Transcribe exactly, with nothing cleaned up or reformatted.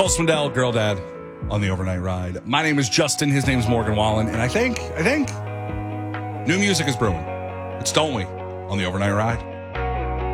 Cole Swindell, Girl Dad, on the Overnight Ride. My name is Justin. His name is Morgan Wallen. And I think, I think, new music is brewing. It's Don't We on the Overnight Ride.